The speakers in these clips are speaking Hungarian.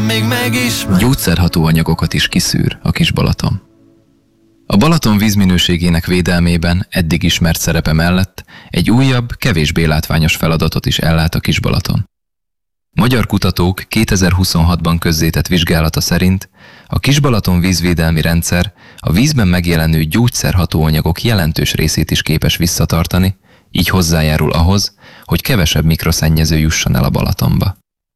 sem még megismer. Gyógyszerhatóanyagokat is kiszűr a Kis-Balaton. A Balaton vízminőségének védelmében eddig ismert szerepe mellett egy újabb, kevésbé látványos feladatot is ellát a Kis-Balaton. Magyar kutatók 2026-ban közzétett vizsgálata szerint a Kis-Balaton vízvédelmi rendszer a vízben megjelenő gyógyszerhatóanyagok jelentős részét is képes visszatartani, így hozzájárul ahhoz, hogy kevesebb mikroszennyező jusson el a Balatonba.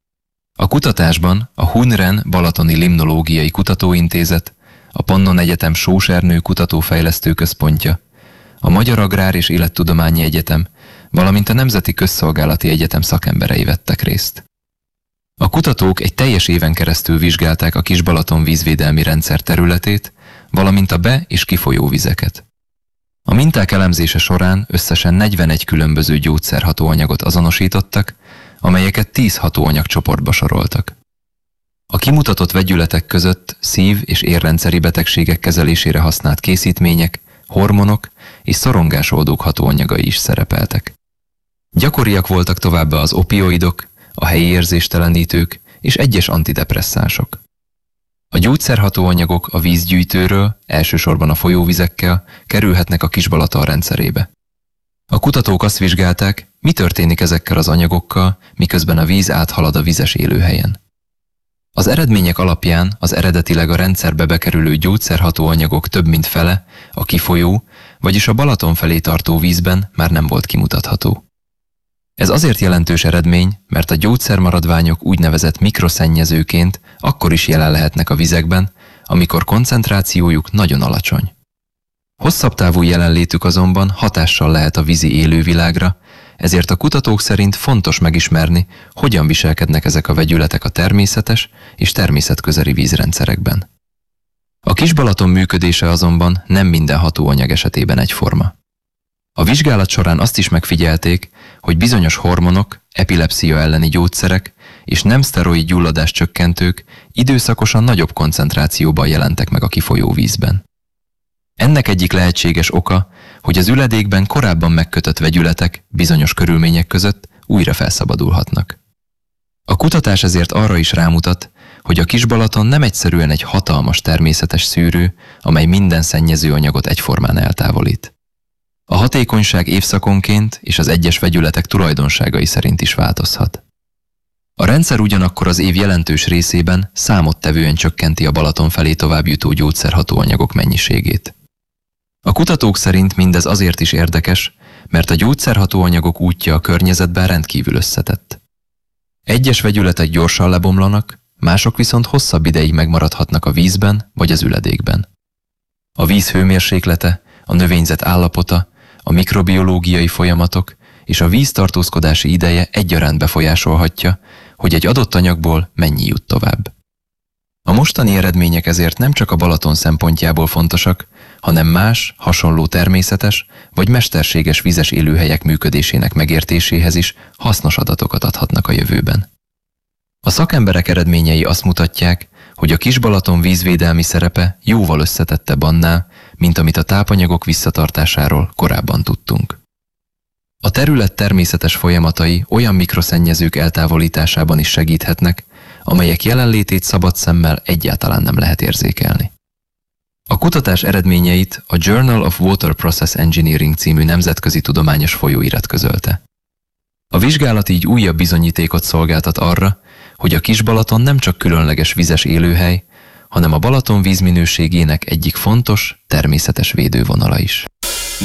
A kutatásban a Hunren Balatoni Limnológiai Kutatóintézet, a Pannon Egyetem Sós-Ernő Kutatófejlesztő Központja, a Magyar Agrár és Élettudományi Egyetem, valamint a Nemzeti Közszolgálati Egyetem szakemberei vettek részt. A kutatók egy teljes éven keresztül vizsgálták a Kis-Balaton vízvédelmi rendszer területét, valamint a be- és kifolyó vizeket. A minták elemzése során összesen 41 különböző gyógyszerhatóanyagot azonosítottak, amelyeket 10 hatóanyagcsoportba soroltak. A kimutatott vegyületek között szív- és érrendszeri betegségek kezelésére használt készítmények, hormonok és szorongásoldók hatóanyagai is szerepeltek. Gyakoriak voltak továbbá az opioidok, a helyi érzéstelenítők és egyes antidepresszánsok. A gyógyszerhatóanyagok a vízgyűjtőről, elsősorban a folyóvizekkel kerülhetnek a Kis-Balaton rendszerébe. A kutatók azt vizsgálták, mi történik ezekkel az anyagokkal, miközben a víz áthalad a vizes élőhelyen. Az eredmények alapján az eredetileg a rendszerbe bekerülő gyógyszerhatóanyagok több mint fele a kifolyó, vagyis a Balaton felé tartó vízben már nem volt kimutatható. Ez azért jelentős eredmény, mert a gyógyszermaradványok úgynevezett mikroszennyezőként akkor is jelen lehetnek a vizekben, amikor koncentrációjuk nagyon alacsony. Hosszabb távú jelenlétük azonban hatással lehet a vízi élővilágra, ezért a kutatók szerint fontos megismerni, hogyan viselkednek ezek a vegyületek a természetes és természetközeli vízrendszerekben. A Kis-Balaton működése azonban nem minden hatóanyag esetében egyforma. A vizsgálat során azt is megfigyelték, hogy bizonyos hormonok, epilepszia elleni gyógyszerek és nem szteroid gyulladáscsökkentők időszakosan nagyobb koncentrációban jelentek meg a kifolyó vízben. Ennek egyik lehetséges oka, hogy az üledékben korábban megkötött vegyületek bizonyos körülmények között újra felszabadulhatnak. A kutatás ezért arra is rámutat, hogy a Kis-Balaton nem egyszerűen egy hatalmas természetes szűrő, amely minden szennyező anyagot egyformán eltávolít. A hatékonyság évszakonként és az egyes vegyületek tulajdonságai szerint is változhat. A rendszer ugyanakkor az év jelentős részében számottevően csökkenti a Balaton felé továbbjutó gyógyszerhatóanyagok mennyiségét. A kutatók szerint mindez azért is érdekes, mert a gyógyszerhatóanyagok útja a környezetben rendkívül összetett. Egyes vegyületek gyorsan lebomlanak, mások viszont hosszabb ideig megmaradhatnak a vízben vagy az üledékben. A víz hőmérséklete, a növényzet állapota, a mikrobiológiai folyamatok és a víztartózkodási ideje egyaránt befolyásolhatja, hogy egy adott anyagból mennyi jut tovább. A mostani eredmények ezért nem csak a Balaton szempontjából fontosak, hanem más, hasonló természetes vagy mesterséges vizes élőhelyek működésének megértéséhez is hasznos adatokat adhatnak a jövőben. A szakemberek eredményei azt mutatják, hogy a Kis-Balaton vízvédelmi szerepe jóval összetettebb annál, mint amit a tápanyagok visszatartásáról korábban tudtunk. A terület természetes folyamatai olyan mikroszennyezők eltávolításában is segíthetnek, amelyek jelenlétét szabad szemmel egyáltalán nem lehet érzékelni. A kutatás eredményeit a Journal of Water Process Engineering című nemzetközi tudományos folyóirat közölte. A vizsgálat így újabb bizonyítékot szolgáltat arra, hogy a Kis-Balaton nem csak különleges vizes élőhely, hanem a Balaton vízminőségének egyik fontos, természetes védővonala is.